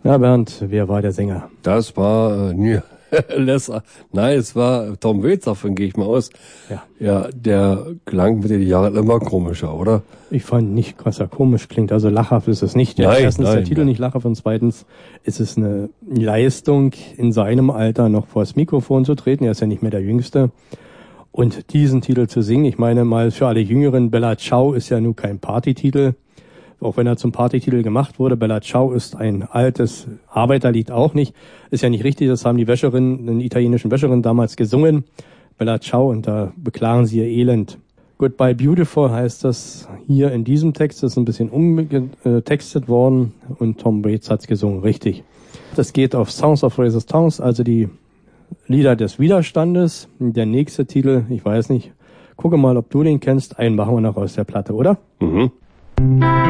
Ja, Bernd, wer war der Sänger? Das war es war Tom Waits, davon gehe ich mal aus. Ja. Ja, der klang mit den Jahren immer komischer, oder? Ich fand nicht, was er komisch klingt. Also lachhaft ist es nicht. Erstens ist der Titel nicht lachhaft und zweitens ist es eine Leistung, in seinem Alter noch vors Mikrofon zu treten. Er ist ja nicht mehr der Jüngste. Und diesen Titel zu singen, ich meine mal für alle Jüngeren, Bella Ciao ist ja nun kein Partytitel. Auch wenn er zum Partytitel gemacht wurde, Bella Ciao ist ein altes Arbeiterlied auch nicht. Ist ja nicht richtig, das haben die den italienischen Wäscherinnen damals gesungen. Bella Ciao, und da beklagen sie ihr Elend. Goodbye Beautiful heißt das hier in diesem Text. Das ist ein bisschen umgetextet worden und Tom Waits hat's gesungen, richtig. Das geht auf Songs of Resistance, also die Lieder des Widerstandes. Der nächste Titel, ich weiß nicht, gucke mal, ob du den kennst. Einen machen wir noch aus der Platte, oder? Mhm.